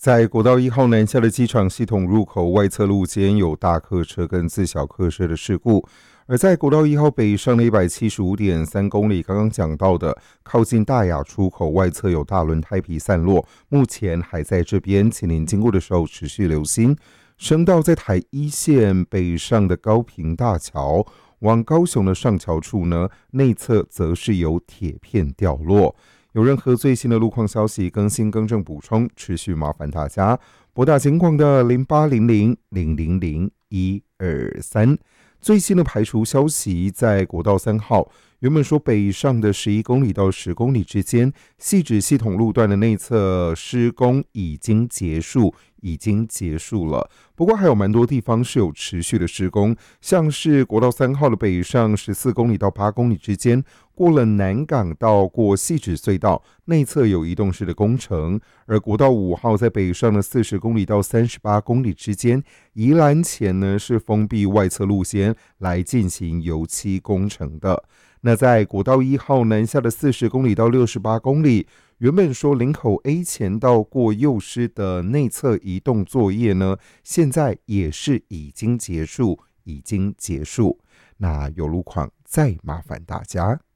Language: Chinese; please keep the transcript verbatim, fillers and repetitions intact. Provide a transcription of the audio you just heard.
在国道一号南下的机场系统入口外侧路肩有大客车跟自小客车的事故，而在国道一号北上的 一百七十五点三 公里，刚刚讲到的靠近大雅出口外侧有大轮胎皮散落，目前还在这边，请您经过的时候持续留心。升到在台一线北上的高屏大桥，往高雄的上桥处呢，内侧则是有铁片掉落。有任何最新的路况消息更新更正补充，持续麻烦大家拨打警广的零八零零零零零一二三。最新的排除消息，在国道三号，原本说北上的十一公里到十公里之间，汐止系统路段的内侧施工已经结束，已经结束了。不过还有蛮多地方是有持续的施工，像是国道三号的北上十四公里到八公里之间，过了南港到过汐止隧道，内侧有移动式的工程；而国道五号在北上的四十公里到三十八公里之间，宜兰前呢是封闭外侧路线来进行油漆工程的。那在国道一号南下的四十公里到六十八公里，原本说林口 A 前到过幼师的内侧移动作业呢，现在也是已经结束，已经结束。那有路况再麻烦大家。